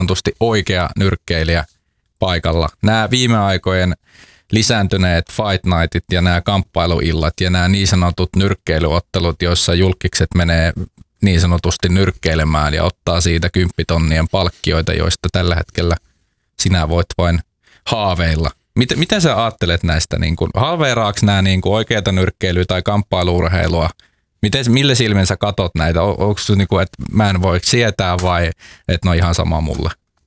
sanotusti oikea nyrkkeilijä paikalla. Nämä viime aikojen lisääntyneet fight nightit ja nämä kamppailuillat ja nämä niin sanotut nyrkkeilyottelut, joissa julkikset menee niin sanotusti nyrkkeilemään ja ottaa siitä 10 000 palkkioita, joista tällä hetkellä sinä voit vain haaveilla. Miten sä ajattelet näistä? Niin kun, haaveeraako nämä niin kun oikeata nyrkkeilyä tai kamppailuurheilua? Millä silmin sä katot näitä? Onko se niin kuin, että mä en voi sietää vai että ne on ihan sama mulle?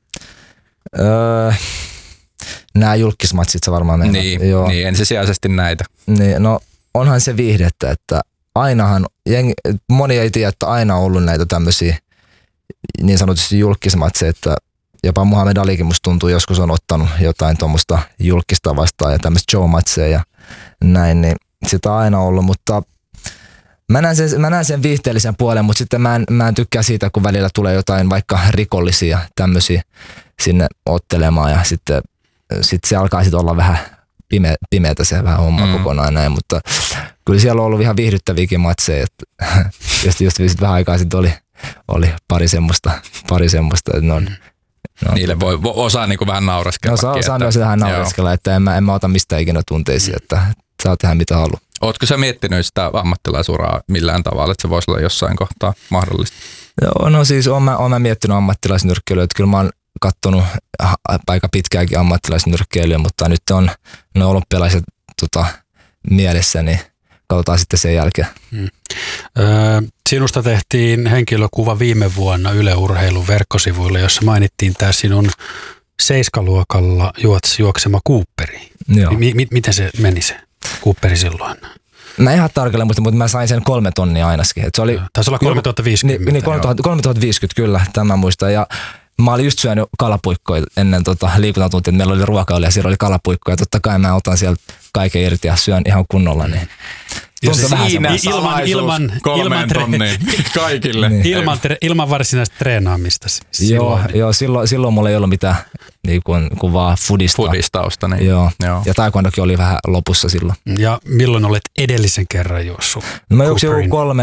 Nämä julkismatsit sä varmaan meinaat. Niin, ensisijaisesti näitä. Niin, no onhan se viihdettä, että ainahan, moni ei tiedä, että aina on ollut näitä tämmöisiä niin sanotusti julkismatseja, että jopa Muhammed Alikin musta tuntuu, joskus on ottanut jotain tuommoista julkista vastaan ja tämmöistä show-matseja ja näin, niin sitä on aina ollut, mutta mä näen sen viihteellisen puolen, mutta sitten mä en tykkää siitä, kun välillä tulee jotain vaikka rikollisia tämmöisiä sinne ottelemaan ja sitten se alkaa sitten olla vähän pimeätä se vähän homma kokonaan näin, mutta kyllä siellä on ollut ihan viihdyttäviäkin matseja, että just vähän aikaa sitten oli pari semmoista, että ne on. Niille voi osaa niinku vähän naureskella. Osaa myös vähän naureskella, että en mä ota mistään ikinä tunteisiin, että saa tehdä mitä haluaa. Ootko sä miettinyt sitä ammattilaisuraa millään tavalla, että se voisi olla jossain kohtaa mahdollista? Joo, no siis oon mä miettinyt ammattilaisnyrkkeilyä, että kyllä mä oon kattonut aika pitkäänkin ammattilaisnyrkkeilyä, mutta nyt on ne olympialaiset mielessä, niin katsotaan sitten sen jälkeen. Sinusta tehtiin henkilökuva viime vuonna Yle Urheilun verkkosivuille, jossa mainittiin tämä sinun 7-luokalla juoksema Cooperi. Miten se meni se Cooperi silloin? Mä ihan tarkalleen muistin, mutta mä sain sen 3 tonnia ainakin. Se oli, taisi olla 3050. Niin 3050 kyllä, tämän muistan. Ja mä olin just syönyt kalapuikkoja ennen liikuntatuntia, että meillä oli ruokailija ja siellä oli kalapuikkoja. Totta kai mä otan sieltä kaiken irti ja syön ihan kunnolla. Niin. Ja siinä ilman tonnia kaikille. Niin. Ilman varsinaista treenaamista. Joo, silloin mulla ei ollut mitään niin kuin vaan fudistausta. Niin. Joo. Ja taekwondokin oli vähän lopussa silloin. Ja milloin olet edellisen kerran juossut? No mä juoksin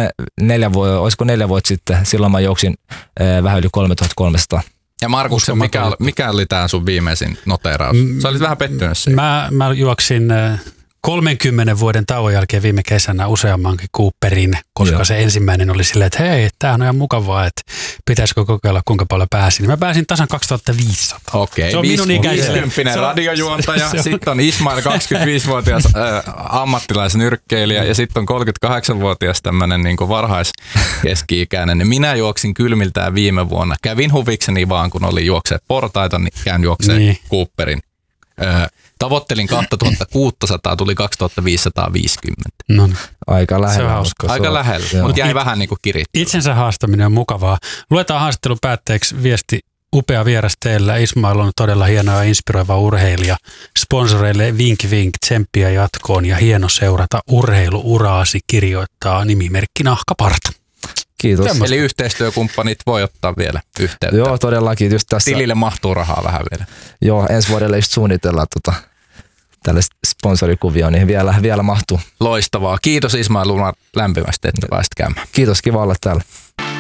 4 vuotta sitten. Silloin mä juoksin vähän yli 3300. Ja Markus, mikä oli tää sun viimeisin noteeraus? Sä olit vähän pettynyt siihen. Mä juoksin 30 vuoden tauon jälkeen viime kesänä useammankin Cooperin, koska se ensimmäinen oli silleen, että hei, tää on ihan mukavaa, että pitäisikö kokeilla kuinka paljon pääsin. Mä pääsin tasan 2500. Okei, 50 radiojuontaja, sitten on Ismail 25-vuotias ammattilaisnyrkkeilijä ja sitten on 38-vuotias tämmönen niin kuin varhaiskeski-ikäinen. Ja minä juoksin kylmiltään viime vuonna. Kävin huvikseni vaan, kun oli juokseet portaita, niin käyn juokseen Cooperin. Tavoittelin 2600, tuli 2550. No, aika lähellä. Aika lähellä, mutta jäi vähän niin kuin kirittyä. Itsensä haastaminen on mukavaa. Luetaan haastattelun päätteeksi viesti. Upea vieras teillä. Ismail on todella hieno ja inspiroiva urheilija. Sponsoreille vink vink, tsemppiä jatkoon ja hieno seurata urheiluuraasi, kirjoittaa nimimerkki Nahkaparta. Kiitos. Eli yhteistyökumppanit voi ottaa vielä yhteyttä. Joo, todellakin. Just tässä. Tilille mahtuu rahaa vähän vielä. Joo, ensi vuodelle just suunnitellaan tällaista sponsorikuvia, niin vielä mahtuu. Loistavaa. Kiitos Ismail Lunar lämpimästi, että pääsit käymään. Kiitos, kiva olla täällä.